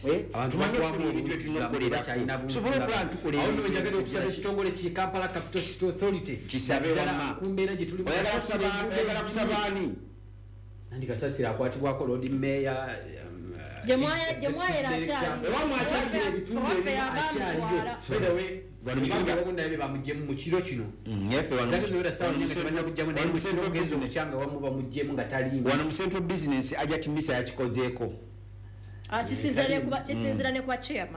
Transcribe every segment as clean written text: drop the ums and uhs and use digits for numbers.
abantu bakwamu ebintu tunokolera sobola plan tukolera awo njagala okusaba ekitongole ki Kampala Capital City Authority kisabe wama kumbeera gye tuli oyagala kusabani nandi Kasasiro akwatibwako road mayor Jemwayera akyali wamwakyazira ebitundu ebiakyaliyo by the way bamugye bamuggyemu mu kiro kino yefe wano mu central business mukyanga wamu bamuggyemu nga talimba wano mu central business ajja Timisa yakikozeeko kisinzira ne kwa chairman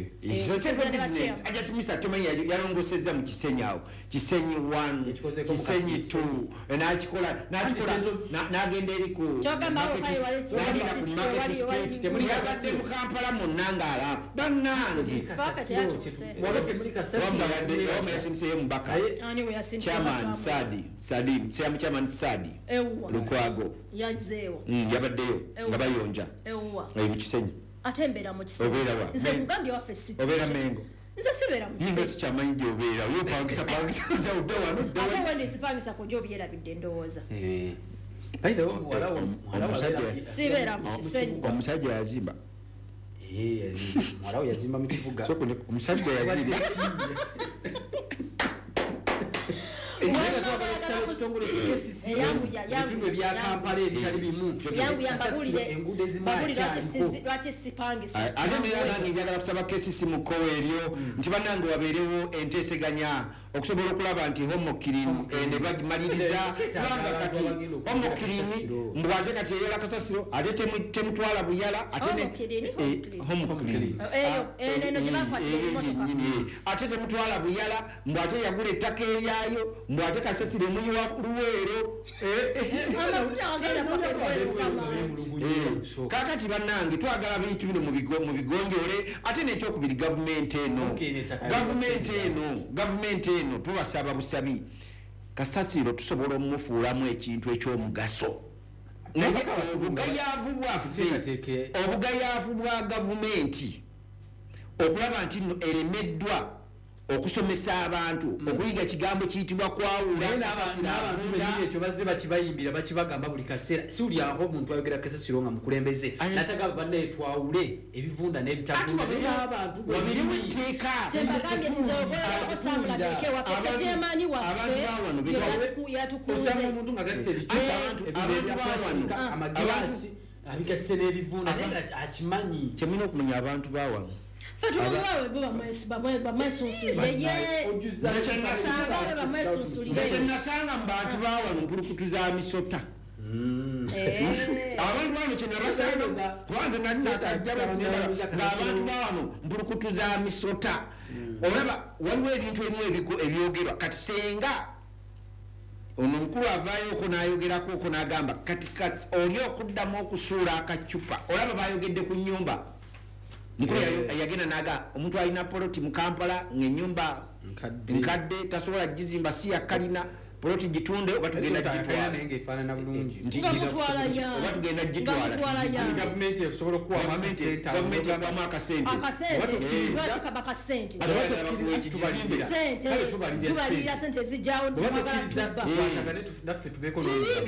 ajja Timisa tomanyi yalongosezza mu Kisenyi awo Kisenyi 1 Kisenyi 2 n'akikola n'agenda eri ku market street yazadde mu Kampala munnangala bannange wabese muri Kasasiro yasimseyo mubaka chairman chairman Sadi Lukwago yazeewo yabaddeyo nga bayonja mu Kisenyi atembera mu Kisenyi nze mugambye waffe city obeera Mengo nze sibeera mu Kisenyi nze kyamanyi obeera yo pangisa ja udde wano ate wende sipangisa ko jobi yerabidde ndowooza by the way sibeera mu Kisenyi omusajja yazimba mwalawo yazimba mu kibuga omusajja yazimba ekitongole kikesisi ebitundu ebya Kampala ebitali bimu enguudo ezimu lwaki sipangisa ate neera nange njagala kusaba kesisi mu kkowa eryo nti bannange wabeerewo enteeseganya okusobola okulaba nti homokirini ne bagimaliriza kubanga kati homokirini mbwate kati eyola Kasasiro ate temutwala Buyala ate homokirini ate temutwala Buyala mbwate yagula ettaka eryayo mbwate Kasasiro muyiwa Luweero kakati bannange twagala bintu bino mu bigonjole ate n'ekyokubiri gavumenti eno tubasaba busabi Kasasiro tusobola omumufuulamu ekintu ekyomugaso naye obugayaavu bwa gavumenti okulaba nti nno eremeddwa okusomesa abantu okuyiga kigambo kiyitibwa kwawula Kasasiro ekyo bazze bakibayimbira bakibagamba buli kaseera siwuli aho omuntu ayogera Kasasiro nga mukulembeze natagamba bannaye twawule ebivunda n'ebitavunda abantu wabiri mu tteeka osanga omuntu nga gasse ebitabo amagiraasi abigase n'ebivunda naye akimanyi kyemulina okumanya abantu bawano kyenasanga mu bantu bawano mpulukutu za misota abantu bawano kyenabasanga kubanze ng'abantu bawano mpulukutu za misota olaba waliwo ebintu ebimu ebyogerwa kati senga ono mukulu avaayo oko n'ayogerako oko n'agamba kati oli okuddamu okusuula akacupa olaba bayogedde ku nnyumba mukulu yagenda naga omuntu alina poloti mu Kampala ng'ennyumba nkadde tasobola gizimba si yakalina poloti gitunde oba tugenda gitwala nenge efaanana bulungi oba tugenda gitwala gavumenti ekusobola okuwa gavumenti ebamu akasente tubalirira sente zijjawo naffe tubeeko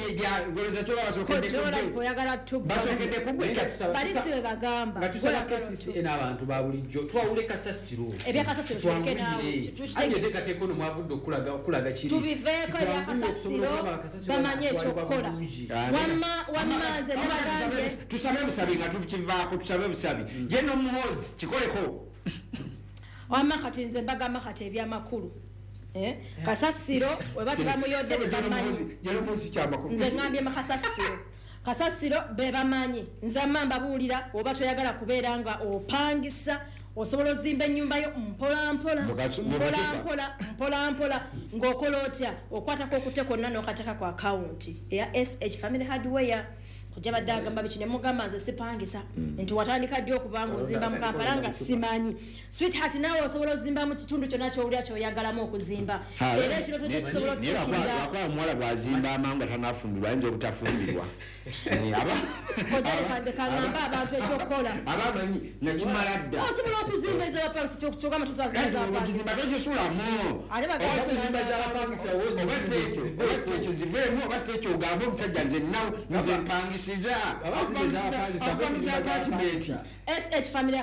oyagala basokedde balisibe bagamba nga tusaba kesisi n'abantu ba bulijjo twawule Kasasiro ayeteekateeka ono mwavudde okulaga kiri tubiveeko ebya Kasasiro bamanye ekyokukola wammaze nabagambye tusabe busabi nga tukivaako tusabe busabi ye n'omuhozi kikoleko wamma kati nze mbagamba kati ebyamakulu Kasasiro weba tebamuyodde bebamanyi nze ngambye Kasasiro bebamanyi nze mamba buulira oba toyagala kubeera nga opangisa osobola ozimba ennyumba yo mpola mpola ng'okola otya okwatako okute konna n'okateka ku akawunti eya SH Family Hardware kujja badde agamba biki ne mugamba nze sipangisa nti watandika ddi okubanga ozimba mu Kampala nga simanyi sweetheart nawe osobola ozimba mu kitundu kyonna ky'owulira ky'oyagalamu okuzimba era ekiroto kyo kisobola okutuukirira omuwala bw'azimba amangu atanafumbirwa ayinza obutafumbirwa kangamba abantu ekyokukola abamanyi nakimala dda osobola okuzimba ez'abapangisa kyogamba tosazimba ez'abapangisa togisulamu oba ekyo ziveemu oba ekyo ogamba omusajja nze mpangisiza apangisa apartment SH Family